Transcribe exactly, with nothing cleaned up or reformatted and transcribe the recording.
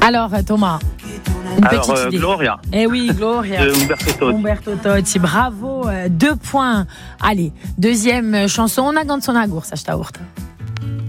Alors, Thomas, une Alors, petite euh, idée. Gloria, Eh oui, Gloria. de Umberto Tozzi. Umberto Tozzi, bravo. euh, Deux points. Allez, deuxième chanson. On a Ganzona Gour, ça je t'aourte.